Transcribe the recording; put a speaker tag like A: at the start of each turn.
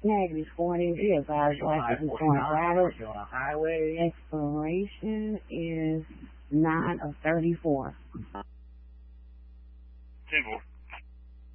A: Negative 40. Yes, I license is going Robert.
B: Highway.
A: Expiration is 9 of 34.
C: 10-4.